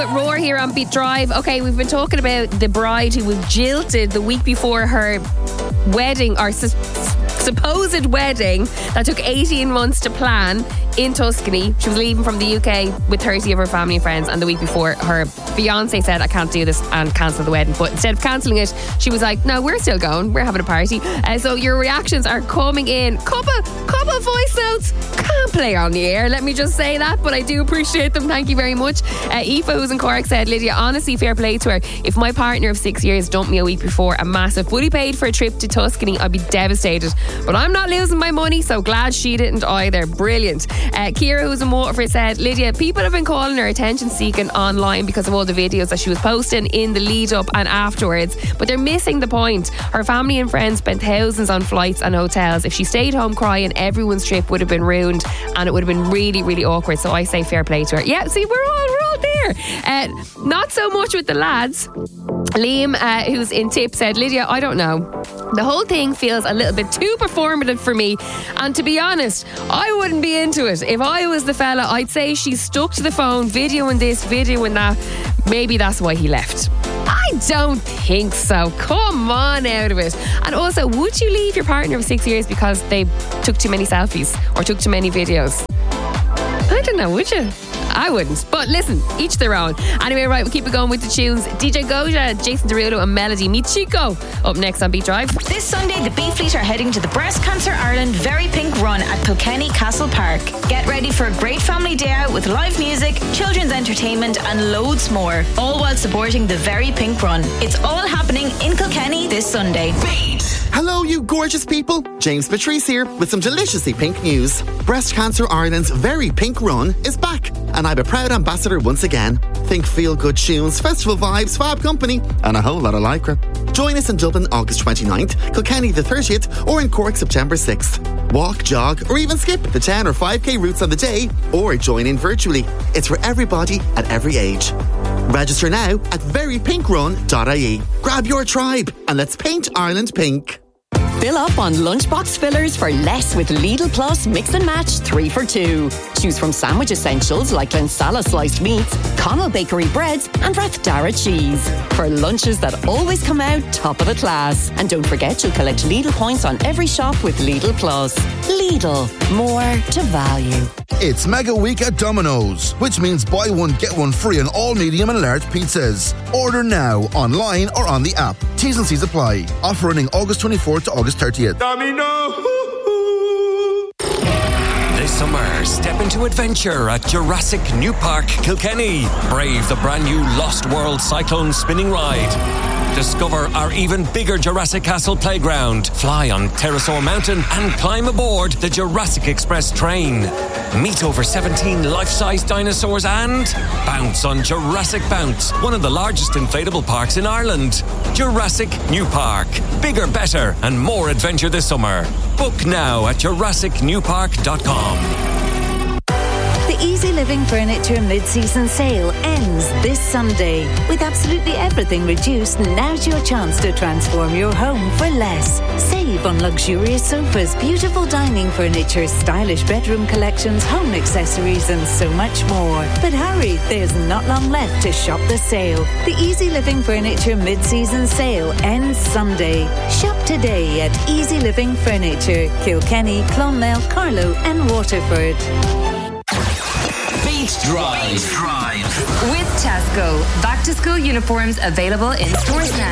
with Roar here on Beat Drive. Okay, we've been talking about the bride who was jilted the week before her wedding, or supposed wedding that took 18 months to plan in Tuscany. She was leaving from the UK with 30 of her family and friends, and the week before her fiance said, I can't do this, and cancel the wedding. But instead of cancelling it, she was like, no, we're still going, we're having a party. So your reactions are coming in. Couple voice notes can't play on the air, let me just say that, but I do appreciate them. Thank you very much. Aoife, who's in Cork, said, Lydia, honestly, fair play to her. If my partner of 6 years dumped me a week before a massive fully paid for a trip to Tuscany, I'd be devastated, but I'm not losing my money, so glad she didn't either. Brilliant. Ciara, who's in Waterford, said, Lydia, people have been calling her attention seeking online because of all the videos that she was posting in the lead up and afterwards, but they're missing the point. Her family and friends spent thousands on flights and hotels. If she stayed home crying, everyone's trip would have been ruined and it would have been really, really awkward. So I say fair play to her. Yeah, see, we're all there. Not so much with the lads. Liam, who's in Tip, said, Lydia, I don't know. The whole thing feels a little bit too performative for me, and to be honest, I wouldn't be into it. If I was the fella, I'd say she's stuck to the phone, videoing this, videoing that. Maybe that's why he left. I don't think so. Come on out of it. And also, would you leave your partner of 6 years because they took too many selfies or took too many videos? I don't know, would you? I wouldn't. But listen, each their own. Anyway, right, we'll keep it going with the tunes. DJ Goja, Jason Derulo and Melody Meet Chico up next on Beat Drive. This Sunday, the B-Fleet are heading to the Breast Cancer Ireland Very Pink Run at Kilkenny Castle Park. Get ready for a great family day out with live music, children's entertainment and loads more, all while supporting the Very Pink Run. It's all happening in Kilkenny this Sunday. Beat! Hello, you gorgeous people. James Patrice here with some deliciously pink news. Breast Cancer Ireland's Very Pink Run is back, and I'm a proud ambassador once again. Think feel-good tunes, festival vibes, fab company, and a whole lot of lycra. Join us in Dublin August 29th, Kilkenny the 30th, or in Cork September 6th. Walk, jog, or even skip the 10 or 5k routes on the day, or join in virtually. It's for everybody at every age. Register now at verypinkrun.ie. Grab your tribe and let's paint Ireland pink. Fill up on lunchbox fillers for less with Lidl Plus Mix and Match 3 for 2. Choose from sandwich essentials like Glensala sliced meats, Connell Bakery breads and Rathdara cheese. For lunches that always come out top of the class. And don't forget you'll collect Lidl points on every shop with Lidl Plus. Lidl, more to value. It's Mega Week at Domino's, which means buy one, get one free on all medium and large pizzas. Order now, online or on the app. T's and C's apply. Offer running August 24th to August 30th. Domino! This summer, step into adventure at Jurassic New Park, Kilkenny. Brave the brand new Lost World Cyclone spinning ride. Discover our even bigger Jurassic Castle playground. Fly on Pterosaur Mountain and climb aboard the Jurassic Express train. Meet over 17 life-size dinosaurs and bounce on Jurassic Bounce, one of the largest inflatable parks in Ireland. Jurassic New Park. Bigger, better and more adventure this summer. Book now at jurassicnewpark.com. The Easy Living Furniture mid-season sale ends this Sunday. With absolutely everything reduced, now's your chance to transform your home for less. Save on luxurious sofas, beautiful dining furniture, stylish bedroom collections, home accessories and so much more. But hurry, there's not long left to shop the sale. The Easy Living Furniture mid-season sale ends Sunday. Shop today at Easy Living Furniture, Kilkenny, Clonmel, Carlow and Waterford. Beat Drive. With Tesco. Back to school uniforms available in stores now.